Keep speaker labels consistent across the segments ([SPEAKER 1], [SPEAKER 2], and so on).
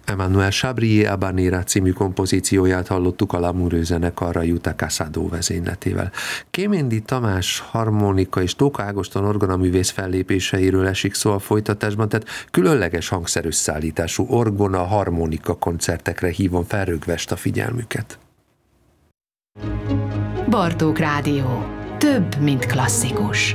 [SPEAKER 1] Emmanuel Chabrier Habanera című kompozícióját hallottuk a Lamoureux zenekarra Jutta Casado vezényletével. Kéméndi Tamás harmonika és Tóka Ágoston orgonaművész fellépéseiről esik szó a folytatásban, tehát különleges hangszerösszállítású orgona harmonika koncertekre hívom fel rögvest a figyelmüket.
[SPEAKER 2] Bartók Rádió. Több, mint klasszikus.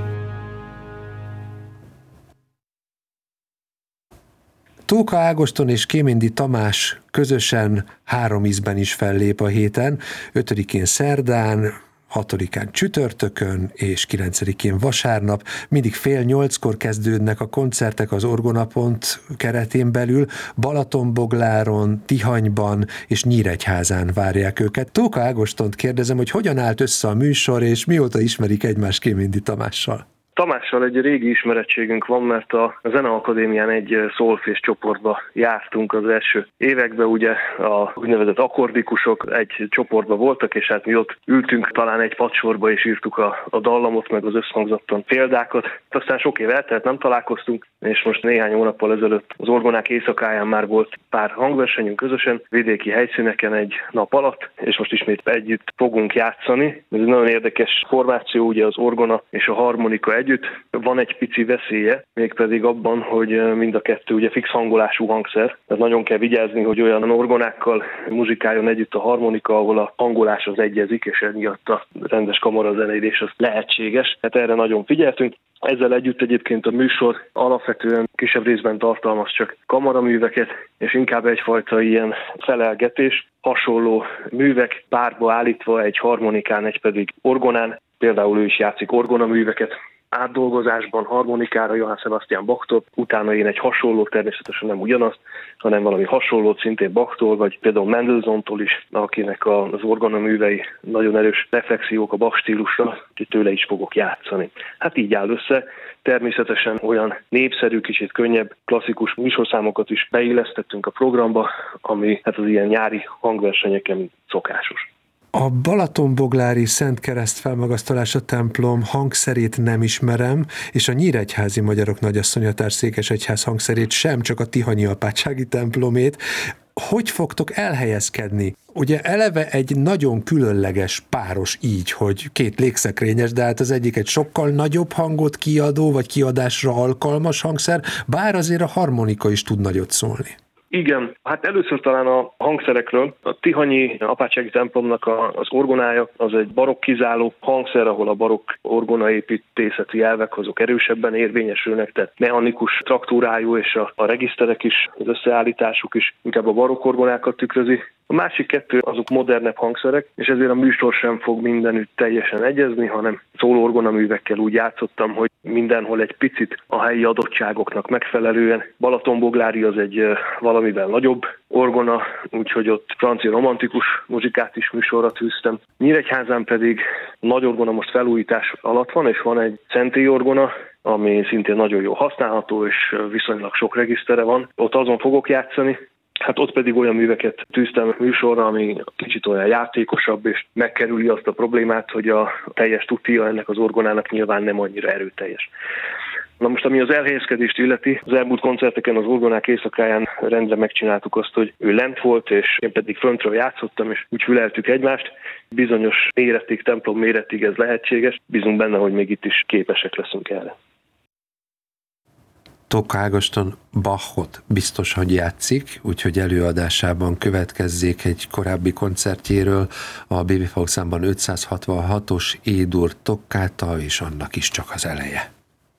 [SPEAKER 1] Tóka Ágoston és Kéméndi Tamás közösen 3 ízben is fellép a héten, 5-én szerdán, 6-án csütörtökön és 9-én vasárnap. Mindig 7:30 kezdődnek a koncertek az Orgonapont keretén belül, Balatonbogláron, Tihanyban és Nyíregyházán várják őket. Tóka Ágostont kérdezem, hogy hogyan állt össze a műsor, és mióta ismerik egymást Kéméndi Tamással?
[SPEAKER 3] Tamással egy régi ismerettségünk van, mert a Zeneakadémián egy szólfés csoportba jártunk az első években, ugye a úgynevezett akkordikusok egy csoportban voltak, és hát mi ott ültünk talán egy padsorba, és írtuk a dallamot, meg az összhangzattan példákat. Aztán sok év eltelt, nem találkoztunk, és most néhány hónappal ezelőtt az Orgonák éjszakáján már volt pár hangversenyünk közösen, vidéki helyszíneken egy nap alatt, és most ismét együtt fogunk játszani. Ez egy nagyon érdekes formáció, ugye az orgona és a harmonika együtt. Van egy pici veszélye, mégpedig abban, hogy mind a kettő ugye fix hangolású hangszer. Tehát nagyon kell vigyázni, hogy olyan orgonákkal muzsikáljon együtt a harmonika, ahol a hangolás az egyezik, és emiatt a rendes kamarazenélés az lehetséges. Hát erre nagyon figyeltünk. Ezzel együtt egyébként a műsor alapvetően kisebb részben tartalmaz csak kamaraműveket, és inkább egyfajta ilyen felelgetés, hasonló művek párba állítva, egy harmonikán, egy pedig orgonán. Például ő is játszik orgonaműveket átdolgozásban, harmonikára Johann Sebastian Bachtól, utána én egy hasonló, természetesen nem ugyanazt, hanem valami hasonlót szintén Bachtól, vagy például Mendelssohntól is, akinek az orgonaművei nagyon erős reflexiók a Bach stílusra, úgyhogy tőle is fogok játszani. Hát így áll össze. Természetesen olyan népszerű, kicsit könnyebb, klasszikus műsorszámokat is beillesztettünk a programba, ami hát az ilyen nyári hangversenyeken szokásos.
[SPEAKER 1] A Balatonboglári Szent Kereszt felmagasztalása templom hangszerét nem ismerem, és a Nyíregyházi Magyarok Nagyasszonyatár Székesegyház hangszerét sem, csak a Tihanyi Apátsági templomét. Hogy fogtok elhelyezkedni? Ugye eleve egy nagyon különleges páros így, hogy 2 légszekrényes, de hát az egyik egy sokkal nagyobb hangot kiadó, vagy kiadásra alkalmas hangszer, bár azért a harmonika is tud nagyot szólni.
[SPEAKER 3] Igen, hát először talán a hangszerekről. A Tihanyi Apátsági templomnak az orgonája az egy barokk kizáló hangszer, ahol a barokk orgonaépítészeti elvek azok erősebben érvényesülnek, tehát mechanikus traktúrájú, és a regiszterek is, az összeállításuk is inkább a barokk orgonákat tükrözi. A másik 2 azok modernebb hangszerek, és ezért a műsor sem fog mindenütt teljesen egyezni, hanem szóló orgonaművekkel úgy játszottam, hogy mindenhol egy picit a helyi adottságoknak megfelelően. Balatonboglári az egy valamivel nagyobb orgona, úgyhogy ott francia romantikus muzsikát is műsorra tűztem. Nyíregyházán pedig nagy orgona most felújítás alatt van, és van egy szentély orgona, ami szintén nagyon jó használható, és viszonylag sok regisztere van. Ott azon fogok játszani. Hát ott pedig olyan műveket tűztem műsorra, ami kicsit olyan játékosabb, és megkerüli azt a problémát, hogy a teljes tutia ennek az orgonának nyilván nem annyira erőteljes. Na most, ami az elhelyezkedést illeti, az elmúlt koncerteken az Orgonák éjszakáján rendre megcsináltuk azt, hogy ő lent volt, és én pedig föntről játszottam, és úgy füleltük egymást. Bizonyos méretig, templom méretig ez lehetséges. Bízunk benne, hogy még itt is képesek leszünk erre.
[SPEAKER 1] Tóka Ágoston Bachot biztos, hogy játszik, úgyhogy előadásában következzék egy korábbi koncertjéről, a BB Folk számban 566-os E-dur toccata, és annak is csak az eleje.